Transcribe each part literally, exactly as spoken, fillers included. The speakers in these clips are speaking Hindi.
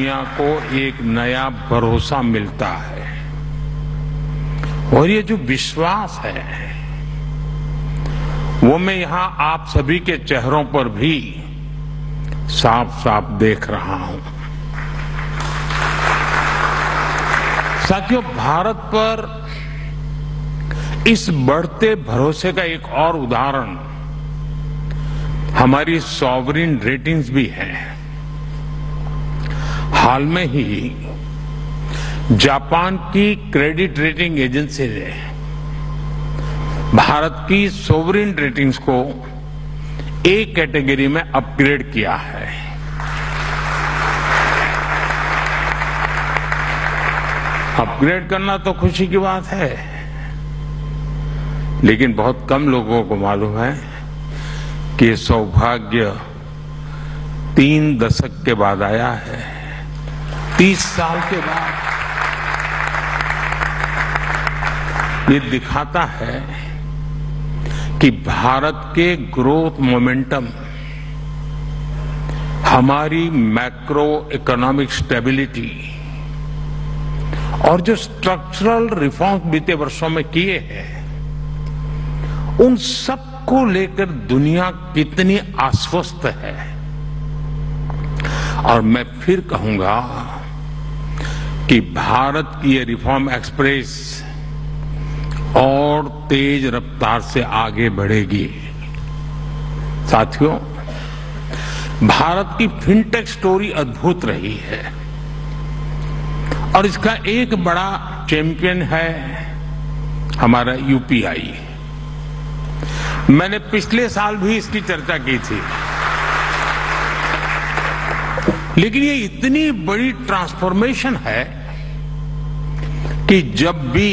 दुनिया को एक नया भरोसा मिलता है और ये जो विश्वास है वो मैं यहां आप सभी के चेहरों पर भी साफ साफ देख रहा हूं। साथियों, भारत पर इस बढ़ते भरोसे का एक और उदाहरण हमारी सॉवरिन रेटिंग्स भी है। हाल में ही जापान की क्रेडिट रेटिंग एजेंसी ने भारत की सॉवरिन रेटिंग्स को ए कैटेगरी में अपग्रेड किया है। अपग्रेड करना तो खुशी की बात है, लेकिन बहुत कम लोगों को मालूम है कि सौभाग्य तीन दशक के बाद आया है, तीस साल के बाद। ये दिखाता है कि भारत के ग्रोथ मोमेंटम, हमारी मैक्रो इकोनॉमिक स्टेबिलिटी और जो स्ट्रक्चरल रिफॉर्म्स बीते वर्षों में किए हैं, उन सबको लेकर दुनिया कितनी आश्वस्त है। और मैं फिर कहूंगा कि भारत की ये रिफॉर्म एक्सप्रेस और तेज रफ्तार से आगे बढ़ेगी। साथियों, भारत की फिनटेक स्टोरी अद्भुत रही है और इसका एक बड़ा चैंपियन है हमारा यूपीआई। मैंने पिछले साल भी इसकी चर्चा की थी, लेकिन ये इतनी बड़ी ट्रांसफॉर्मेशन है कि जब भी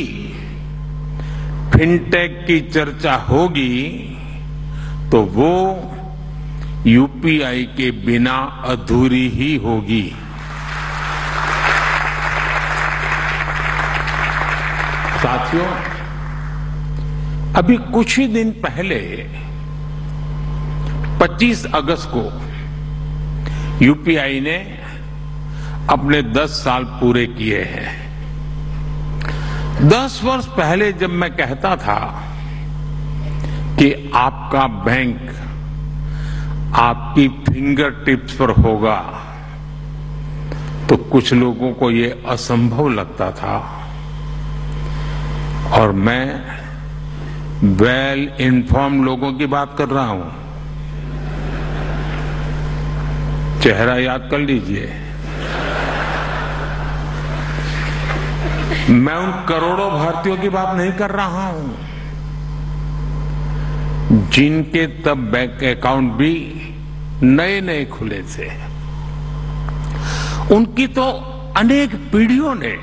फिनटेक की चर्चा होगी तो वो यूपीआई के बिना अधूरी ही होगी। साथियों, अभी कुछ ही दिन पहले पच्चीस अगस्त को यूपीआई ने अपने दस साल पूरे किए हैं। दस वर्ष पहले जब मैं कहता था कि आपका बैंक आपकी फिंगर टिप्स पर होगा, तो कुछ लोगों को ये असंभव लगता था। और मैं वेल इन्फॉर्म्ड लोगों की बात कर रहा हूं। चेहरा याद कर लीजिए। मैं उन करोड़ों भारतीयों की बात नहीं कर रहा हूं जिनके तब बैंक अकाउंट भी नए नए खुले थे। उनकी तो अनेक पीढ़ियों ने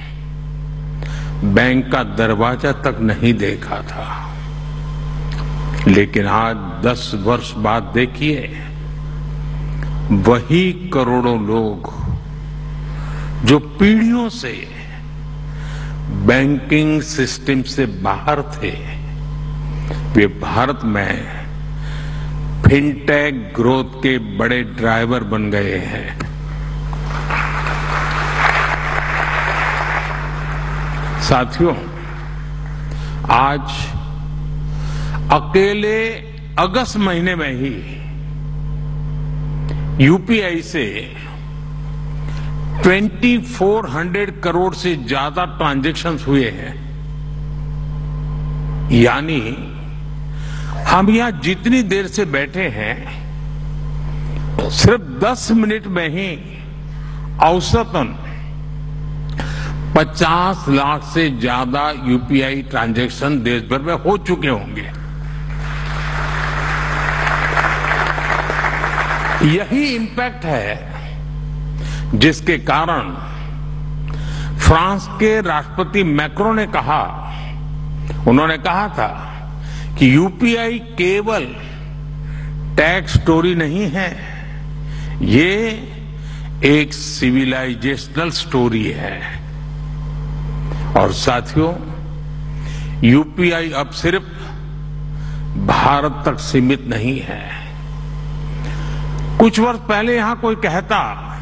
बैंक का दरवाजा तक नहीं देखा था, लेकिन आज दस वर्ष बाद देखिए, वही करोड़ों लोग जो पीढ़ियों से बैंकिंग सिस्टम से बाहर थे, वे भारत में फिनटेक ग्रोथ के बड़े ड्राइवर बन गए हैं। साथियों, आज अकेले अगस्त महीने में ही यूपीआई से चौबीस सौ करोड़ से ज्यादा ट्रांजैक्शंस हुए हैं। यानी हम यहां जितनी देर से बैठे हैं, सिर्फ दस मिनट में ही औसतन पचास लाख से ज्यादा यूपीआई ट्रांजैक्शन देश भर में हो चुके होंगे। यही इंपैक्ट है जिसके कारण फ्रांस के राष्ट्रपति मैक्रो ने कहा, उन्होंने कहा था कि यूपीआई केवल टैक्स स्टोरी नहीं है, ये एक सिविलाइजेशनल स्टोरी है। और साथियों, यूपीआई अब सिर्फ भारत तक सीमित नहीं है। कुछ वर्ष पहले यहां कोई कहता